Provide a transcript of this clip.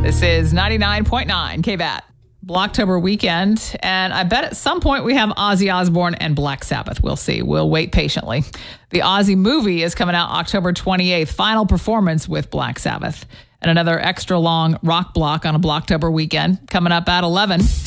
This is 99.9 KBAT. Blocktober weekend, and I bet at some point we have Ozzy Osbourne and Black Sabbath. We'll see. We'll wait patiently. The Ozzy movie is coming out October 28th. Final performance with Black Sabbath. And another extra long rock block on a Blocktober weekend coming up at 11.